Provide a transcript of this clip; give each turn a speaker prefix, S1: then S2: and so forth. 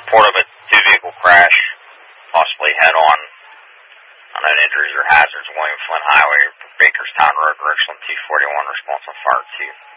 S1: report of a two-vehicle crash, possibly head-on. Unknown injuries or hazards. William Flint Highway, Bakerstown Road, Richland 241, response on fire 2.